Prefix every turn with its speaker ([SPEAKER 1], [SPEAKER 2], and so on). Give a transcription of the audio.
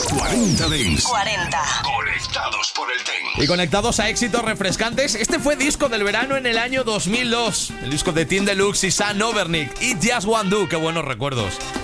[SPEAKER 1] 40 Dents.
[SPEAKER 2] 40.
[SPEAKER 1] Conectados por el Dents.
[SPEAKER 3] Y conectados a éxitos refrescantes, este fue disco del verano en el año 2002. El disco de Tim Deluxe y Sam Overnick. Y Just One Do, qué buenos recuerdos.